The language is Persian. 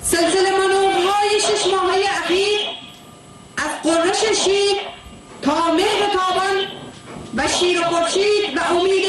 سلسله منوطهای 6 ماهه اخیر از قررش شیر تا مهر تابان و شیر و خورشید و امید